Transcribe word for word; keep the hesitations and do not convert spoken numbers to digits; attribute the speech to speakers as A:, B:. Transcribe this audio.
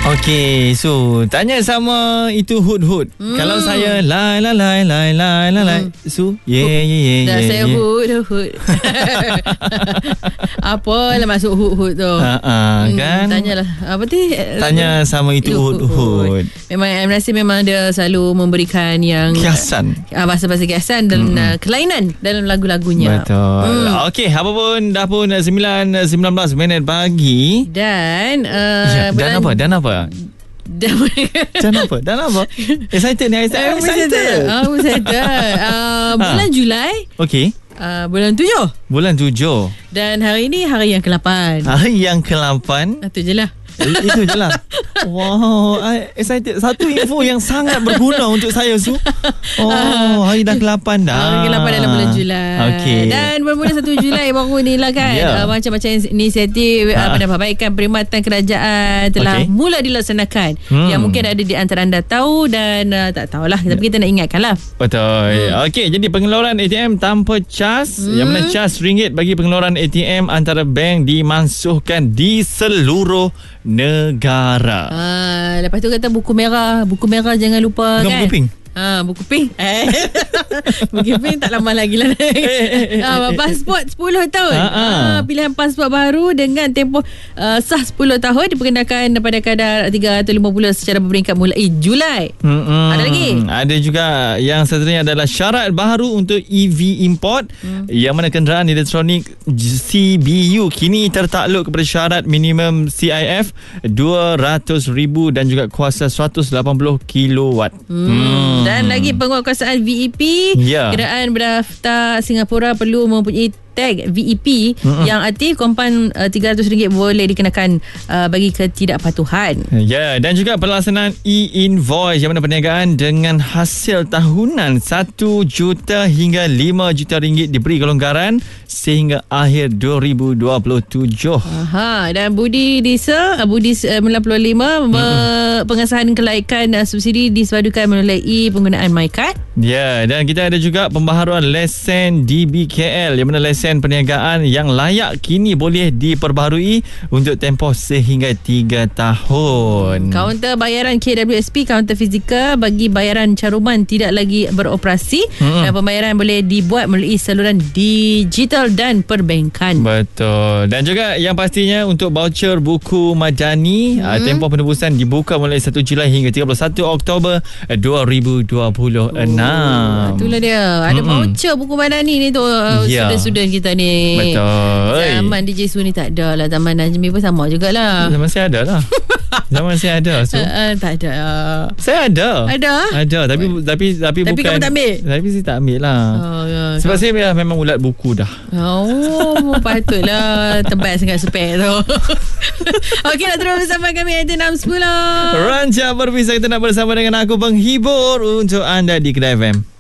A: Okey, so tanya sama itu hut-hut. Hmm. Kalau saya lai lai lai lai lai lai lai. So, ye ye ye ye.
B: Dah saya hut hut. Apalah masuk hut-hut tu.
A: Ha ah, kan?
B: Tanyalah. Apa tu?
A: Tanya sama itu hut-hut.
B: Memang M Nasir memang dia selalu memberikan yang
A: kiasan.
B: Ah, bahasa-bahasa kiasan dan mm-hmm. uh, kelainan dalam lagu-lagunya.
A: Betul. Hmm. Okey, apa pun dah pun sembilan belas minit pagi.
B: Dan uh,
A: ya, dan apa? Dan apa?
B: Dan,
A: dan apa? Dan apa? Excited ni, excited.
B: Excited. Ah, excited. Uh, bulan ha. Julai.
A: Okey.
B: Uh, bulan tujuh.
A: Bulan tujuh.
B: Dan hari ini hari yang ke lapan.
A: Hari yang ke lapan.
B: Itu je lah.
A: Itu je lah. Wow, I excited. Satu info yang sangat berguna untuk saya, Su. Oh, hari dah ke lapan dah.
B: Hari ke lapan dalam bulan Julai.
A: Okay.
B: Dan bermula satu Julai baru ni lah kan. Yeah. Uh, macam-macam inisiatif uh, Pendapatbaikan Perkhidmatan Kerajaan telah okay. mula dilaksanakan. Hmm. Yang mungkin ada di antara anda tahu dan uh, tak tahulah. Tapi kita nak ingatkan lah.
A: Betul. Hmm. Okey, jadi pengeluaran A T M tanpa cas. Hmm. Yang mana cas ringgit bagi pengeluaran A T M antara bank dimansuhkan di seluruh negara.
B: Ah, lepas tu kata buku merah, buku merah jangan lupa. Bukan kan?
A: Buku pink.
B: Ha, buku pink. Eh. Buku pink tak lama lagi lah. ha, pasport sepuluh tahun. Ha, pilihan pasport baru dengan tempoh uh, sah sepuluh tahun diperkenalkan pada kadar tiga ratus lima puluh secara berperingkat mulai Julai. Mm-hmm. Ada lagi?
A: Ada juga yang seterusnya adalah syarat baru untuk E V import mm. yang mana kenderaan elektronik C B U kini tertakluk kepada syarat minimum C I F dua ratus ribu dan juga kuasa seratus lapan puluh kilowatt. Mm. Mm.
B: Dan lagi penguatkuasaan V E P, yeah. Kenderaan berdaftar Singapura perlu mempunyai tag V E P mm-hmm. yang aktif. Kompan uh, tiga ratus ringgit boleh dikenakan uh, bagi ketidakpatuhan.
A: Ya, yeah, dan juga pelaksanaan e-invoice yang mana perniagaan dengan hasil tahunan satu juta hingga lima juta ringgit diberi kelonggaran sehingga akhir dua ribu dua puluh tujuh.
B: Aha, dan Budi Disa, Budi sembilan puluh lima mm-hmm. pengesahan kelaikan uh, subsidi disepadukan melalui penggunaan MyCard.
A: Ya, yeah, dan kita ada juga pembaharuan lesen D B K L yang mana lesen perniagaan yang layak kini boleh diperbaharui untuk tempoh sehingga tiga tahun.
B: Kaunter bayaran K W S P, kaunter fizikal bagi bayaran caruman tidak lagi beroperasi hmm. dan pembayaran boleh dibuat melalui saluran digital dan perbankan.
A: Betul. Dan juga yang pastinya untuk voucher buku Madani hmm. tempoh penebusan dibuka mulai satu Julai hingga tiga puluh satu Oktober dua ribu dua puluh enam.
B: Oh, itulah dia. Ada hmm. voucher buku Madani ni tu yeah. student-student kita ni.
A: Betul.
B: Zaman D J Su ni tak ada lah. Zaman Najmi pun sama jugalah.
A: Zaman saya ada lah. Zaman saya ada. So.
B: Uh, uh, tak ada.
A: Saya ada.
B: Ada?
A: Ada. Tapi tapi tapi,
B: tapi
A: bukan. Tapi
B: kamu tak ambil?
A: Tapi saya tak ambil lah. Oh, ya. Sebab so. saya memang ulat buku dah.
B: Oh, patutlah. Tebal sangat spek tu. Okey, nak terus bersama kami at enam sepuluh.
A: Ranca berpisah, kita nak bersama dengan aku penghibur untuk anda di Kedai F M.